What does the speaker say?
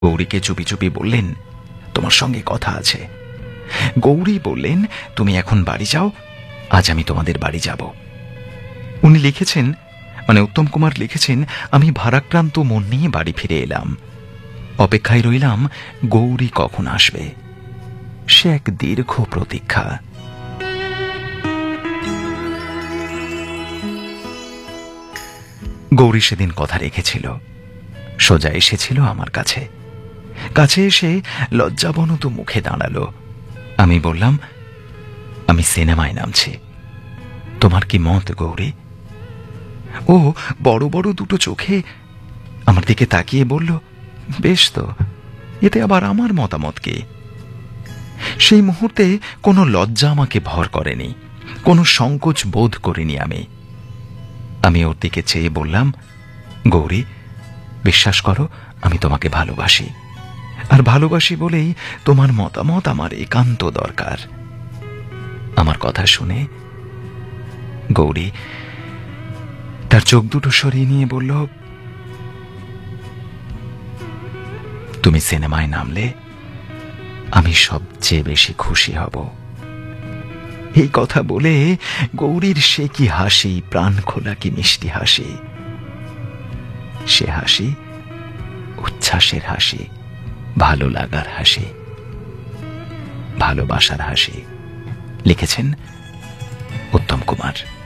গৌরীকে চুপি চুপি বললেন, তোমার সঙ্গে কথা আছে। গৌরী বললেন, তুমি এখন বাড়ি যাও, আজ আমি তোমাদের বাড়ি যাব। উনি লিখেছেন, উত্তম কুমার লিখেছেন, আমি ভারাক্রান্ত মন নিয়ে বাড়ি ফিরে এলাম। অপেক্ষায় রইলাম গৌরী কখন আসবে। সে এক দীর্ঘ প্রতীক্ষা। গৌরী সেদিন কথা রেখেছিল, সোজা এসেছিল আমার কাছে। কাছে এসে লজ্জাবনত মুখে দাঁড়ালো। আমি বললাম, আমি সিনেমায় নামছি, তোমার কি মত গৌরী? ও বড় বড় দুটো চোখে আমার দিকে তাকিয়ে বলল, বেশ তো, এতে আবার আমার মতামত কি? সেই মুহূর্তে কোনো লজ্জা আমাকে ভর করেনি, কোনো সংকোচ বোধ করিনি। আমি ওর দিকে চেয়ে বললাম, গৌরী, বিশ্বাস করো, আমি তোমাকে ভালোবাসি, আর ভালোবাসি বলেই তোমার মতামত আমার একান্ত দরকার। আমার কথা শুনে গৌরী তার চোখ দুটো সরিয়ে নিয়ে বলল, তুমি সিনেমায় নামলে আমি সবচেয়ে বেশি খুশি হব। এই কথা বলে গৌরীর সে কি হাসি, প্রাণ খোলা কি মিষ্টি হাসি। সে হাসি উচ্ছ্বাসের হাসি, ভালো লাগার হাসি, ভালোবাসার হাসি। লিখেছেন উত্তম কুমার।